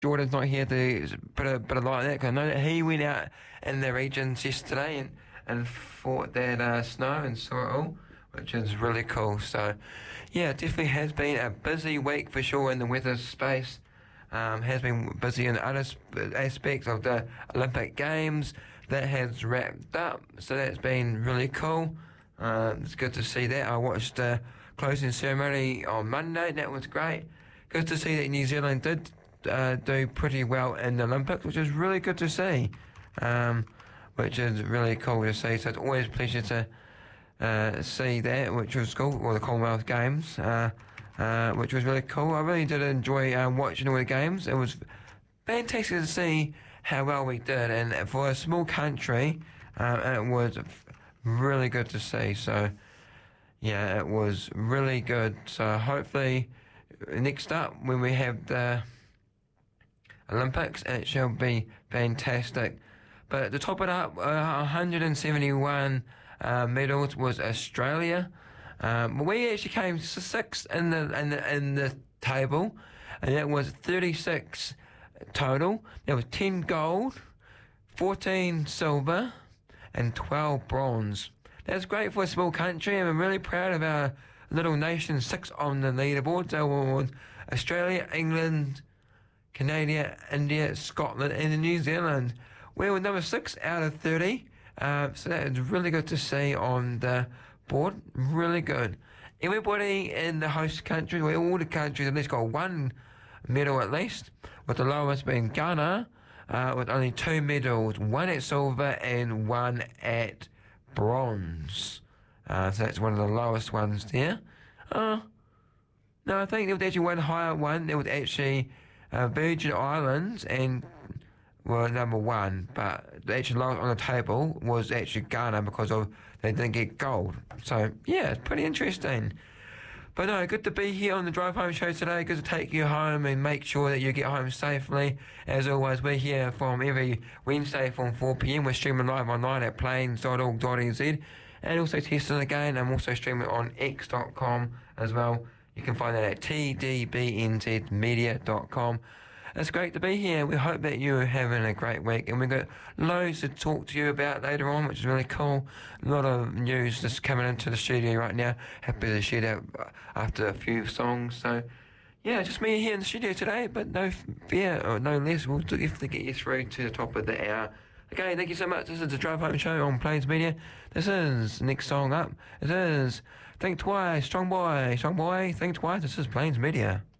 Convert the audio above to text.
Jordan's not here to put a light on that, because I know that he went out in the regions yesterday and fought that snow and saw it all, which is really cool. So, yeah, it definitely has been a busy week for sure in the weather space. Has been busy in other aspects of the Olympic Games. That has wrapped up, so that's been really cool. It's good to see that. I watched the closing ceremony on Monday. That was great. Good to see that New Zealand did do pretty well in the Olympics, which is really good to see. Which is really cool to see. So it's always a pleasure to see that, which was cool, or the Commonwealth Games, which was really cool. I really did enjoy watching all the games. It was fantastic to see how well we did, and for a small country, it was really good to see. So, yeah, it was really good. So hopefully, next up, when we have the Olympics, it shall be fantastic. But to top it up, 171 medals was Australia. We actually came sixth in the table, and that was 36 total. There was 10 gold, 14 silver, and 12 bronze. That's great for a small country, and I'm really proud of our little nation. 6 on the leaderboard. So we were Australia, England, Canada, India, Scotland, and New Zealand. We were number 6 out of 30. So that is really good to see on the board. Really good. Everybody in the host country, all the countries at least got 1 medal at least, with the lowest being Ghana, with only 2 medals, 1 at silver and 1 at bronze. So that's one of the lowest ones there. No, I think there was actually one higher one. There was actually Virgin Islands and were number 1, but the actual lowest on the table was actually Ghana because they didn't get gold. So yeah, it's pretty interesting. But no, good to be here on the Drive Home Show today. Good to take you home and make sure that you get home safely. As always, we're here from every Wednesday from 4 p.m. We're streaming live online at plains.org.nz, and also testing again. I'm also streaming on x.com as well. You can find that at tdbnzmedia.com. It's great to be here. We hope that you're having a great week, and we've got loads to talk to you about later on, which is really cool. A lot of news just coming into the studio right now. Happy to share that after a few songs. So, yeah, just me here in the studio today, but no fear or no less. We'll definitely get you through to the top of the hour. Okay, thank you so much. This is the Drive Home Show on Plains Media. This is next song up. This is Think Twice, Strong Boy, think twice. This is Plains Media.